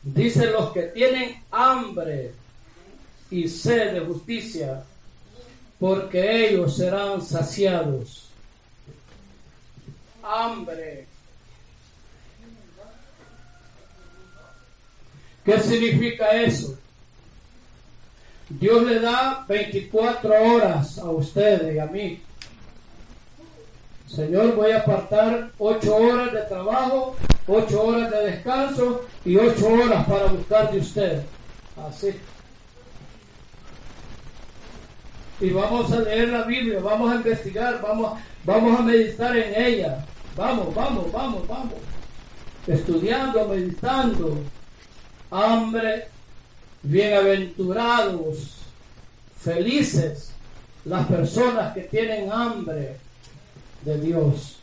Dice: los que tienen hambre y sed de justicia, porque ellos serán saciados. Hambre. ¿Qué significa eso? Dios le da 24 horas a ustedes y a mí. Señor, voy a apartar 8 horas de trabajo, 8 horas de descanso y 8 horas para buscar de usted. Así. Y vamos a leer la Biblia, vamos a investigar, vamos a meditar en ella. Vamos. Estudiando, meditando. Hambre, bienaventurados, felices las personas que tienen hambre de Dios.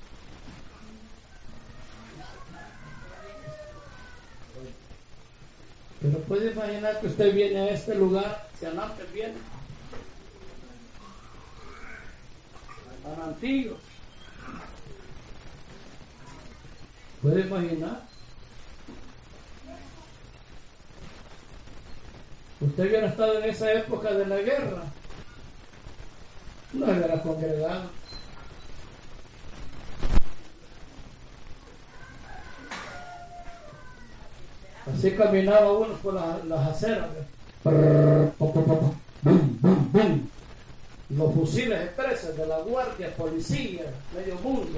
Pero puede imaginar que usted viene a este lugar, si antes viene a Antillo. ¿Puede imaginar? Usted hubiera estado en esa época de la guerra, no hubiera congregado. Así caminaba uno por las aceras. Los fusiles expresos de la guardia, policía, medio mundo.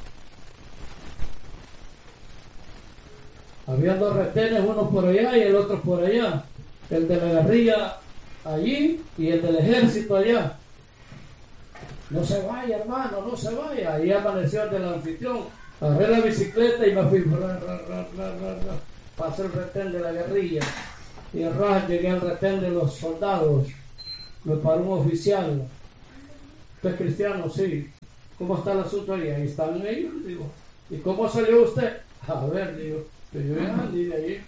Había 2 retenes, uno por allá y el otro por allá. El de la guerrilla allí y el del ejército allá. No se vaya, hermano, no se vaya. Ahí amaneció el del anfitrión. Agarré la bicicleta y me fui. Pasé el retén de la guerrilla. Y llegué al retén de los soldados. Me paró un oficial. ¿Usted es cristiano? Sí. ¿Cómo está el asunto ahí? Ahí están ellos, digo. ¿Y cómo salió usted? A ver, digo. Yo ya salí de allí.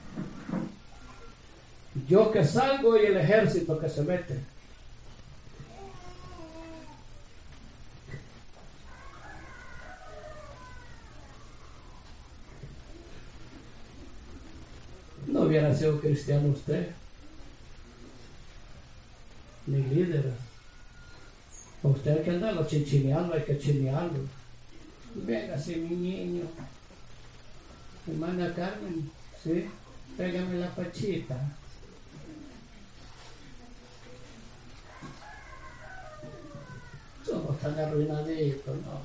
Yo que salgo y el ejército que se mete. No hubiera sido cristiano usted, ni líder. Usted hay que andarlo chinchineando, hay que chinearlo. Véngase, mi niño. Hermana Carmen, ¿sí? Pégame la pachita. Somos tan arruinaditos, ¿no?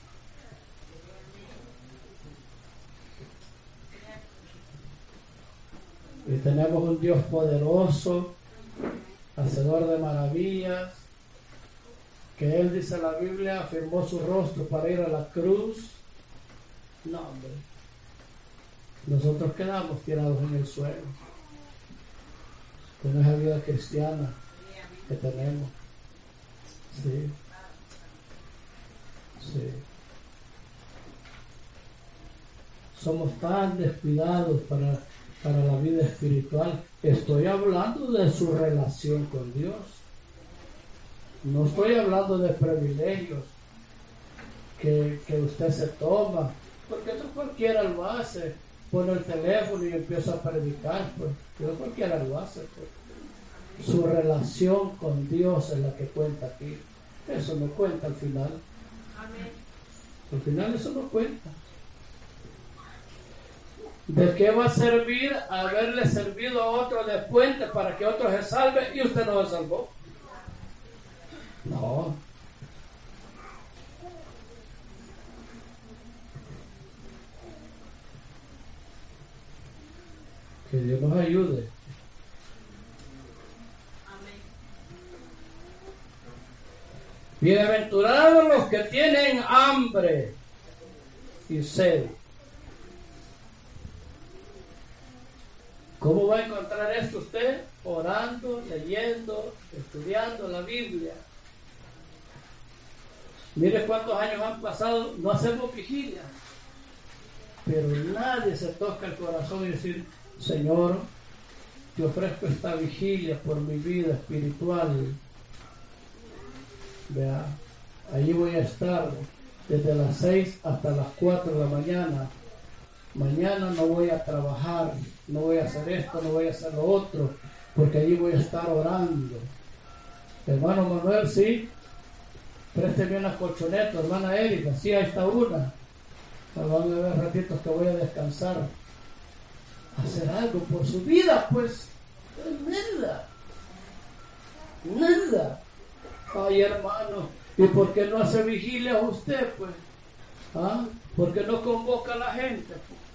Y tenemos un Dios poderoso, hacedor de maravillas, que Él, dice la Biblia, afirmó su rostro para ir a la cruz. No, hombre. Nosotros quedamos tirados en el suelo con esa vida cristiana que tenemos. Sí. Somos tan descuidados para la vida espiritual. Estoy hablando de su relación con Dios. No estoy hablando de privilegios que usted se toma, porque eso cualquiera lo hace. Pone el teléfono y empieza a predicar, pues. Pero cualquiera lo hace, pues. Su relación con Dios es la que cuenta aquí. Eso no cuenta al final. Amén. Al final eso no cuenta. ¿De qué va a servir haberle servido a otro de puente para que otro se salve y usted no se salvó? No. Que Dios nos ayude. Amén. Bienaventurados los que tienen hambre y sed. ¿Cómo va a encontrar esto usted? Orando, leyendo, estudiando la Biblia. Mire cuántos años han pasado, no hacemos vigilia. Pero nadie se toca el corazón y decir: Señor, te ofrezco esta vigilia por mi vida espiritual. Vea, allí voy a estar desde las 6 hasta las 4 de la mañana mañana no voy a trabajar, no voy a hacer esto, no voy a hacer lo otro, porque allí voy a estar orando. Hermano Manuel, sí, présteme una colchoneta. Hermana Erika, sí, ahí está una. Van a ver ratitos que voy a descansar. Hacer algo por su vida, pues. Nada. Nada. Ay, hermano, ¿y por qué no hace vigilia usted, pues? ¿Ah? ¿Por qué no convoca a la gente?